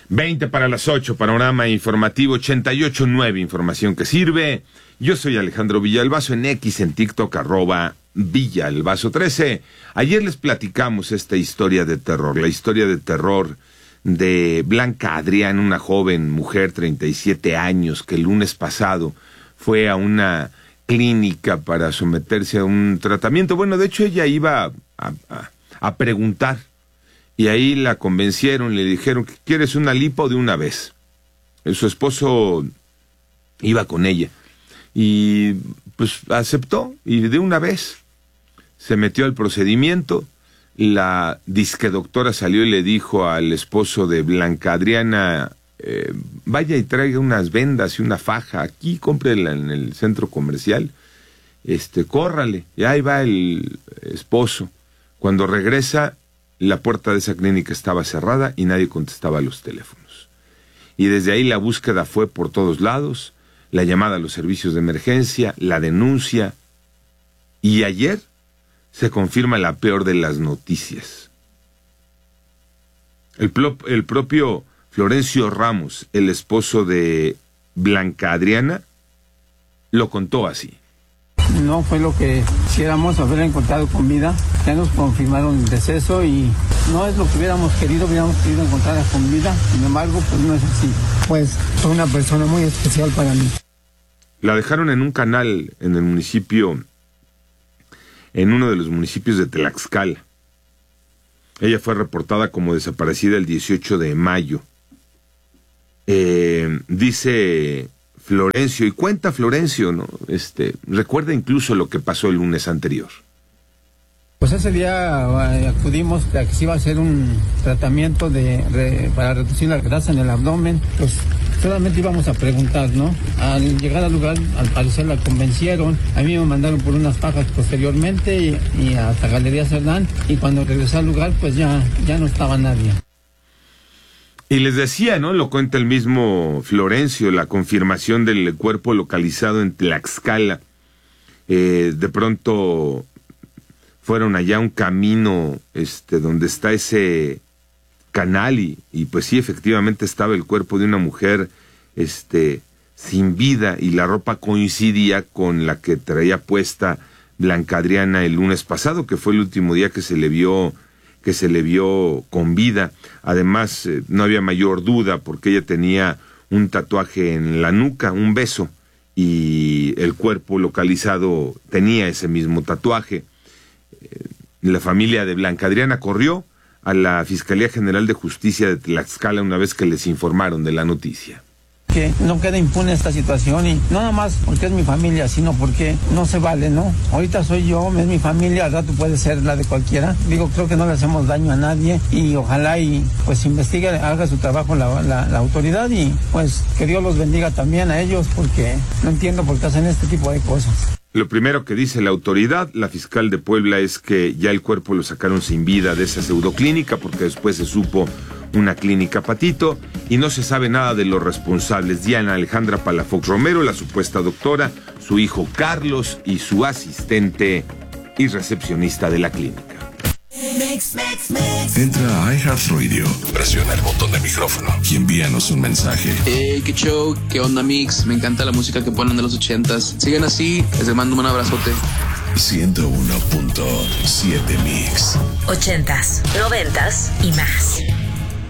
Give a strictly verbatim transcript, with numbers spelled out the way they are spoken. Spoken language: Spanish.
veinte para las ocho, panorama informativo ochenta y ocho punto nueve, información que sirve. Yo soy Alejandro Villalbazo, en X, en TikTok, arroba Villalbazo trece. Ayer les platicamos esta historia de terror, la historia de terror de Blanca Adrián, una joven mujer, treinta y siete años, que el lunes pasado fue a una clínica para someterse a un tratamiento. Bueno, de hecho ella iba a, a, a preguntar, y ahí la convencieron, le dijeron que quieres una lipo de una vez. Su esposo iba con ella y pues aceptó, y de una vez se metió al procedimiento. La disque doctora salió y le dijo al esposo de Blanca Adriana, eh, vaya y traiga unas vendas y una faja, aquí cómprela en el centro comercial, este, córrale. Y ahí va el esposo. Cuando regresa, la puerta de esa clínica estaba cerrada y nadie contestaba a los teléfonos. Y desde ahí la búsqueda fue por todos lados, la llamada a los servicios de emergencia, la denuncia, y ayer se confirma la peor de las noticias. El, pro, el propio Florencio Ramos, el esposo de Blanca Adriana, lo contó así. No fue lo que quisiéramos, haber encontrado con vida. Ya nos confirmaron el deceso y no es lo que hubiéramos querido, hubiéramos querido encontrarla con vida. Sin embargo, pues no es así. Pues fue una persona muy especial para mí. La dejaron en un canal en el municipio, en uno de los municipios de Tlaxcala. Ella fue reportada como desaparecida el dieciocho de mayo. Eh, dice Florencio, y cuenta Florencio, ¿no? Este, recuerda incluso lo que pasó el lunes anterior. Pues ese día eh, acudimos a que se iba a hacer un tratamiento de, de para reducir la grasa en el abdomen. Pues solamente íbamos a preguntar, ¿no? Al llegar al lugar, al parecer la convencieron. A mí me mandaron por unas fajas posteriormente y, y hasta Galería Cerdán. Y cuando regresé al lugar, pues ya, ya no estaba nadie. Y les decía, ¿no? Lo cuenta el mismo Florencio, la confirmación del cuerpo localizado en Tlaxcala. Eh, de pronto fueron allá un camino, este, donde está ese canal y, y pues sí, efectivamente estaba el cuerpo de una mujer, este, sin vida, y la ropa coincidía con la que traía puesta Blanca Adriana el lunes pasado, que fue el último día que se le vio, que se le vio con vida. Además, eh, no había mayor duda porque ella tenía un tatuaje en la nuca, un beso, y el cuerpo localizado tenía ese mismo tatuaje. Eh, la familia de Blanca Adriana corrió a la Fiscalía General de Justicia de Tlaxcala una vez que les informaron de la noticia. Que no quede impune esta situación, y no nada más porque es mi familia, sino porque no se vale, ¿no? Ahorita soy yo, es mi familia, al rato puede ser la de cualquiera. Digo, creo que no le hacemos daño a nadie y ojalá y pues investigue, haga su trabajo la, la, la autoridad, y pues que Dios los bendiga también a ellos, porque no entiendo por qué hacen este tipo de cosas. Lo primero que dice la autoridad, la fiscal de Puebla, es que ya el cuerpo lo sacaron sin vida de esa pseudoclínica, porque después se supo una clínica patito, y no se sabe nada de los responsables. Diana Alejandra Palafox Romero, la supuesta doctora, su hijo Carlos y su asistente y recepcionista de la clínica. Mix, mix, mix. Entra a iHeartRadio, presiona el botón de micrófono y envíanos un mensaje. Hey, qué show, qué onda, Mix. Me encanta la música que ponen de los ochentas. Sigan así, les mando un abrazote. ciento uno punto siete Mix. Ochentas, noventas y más.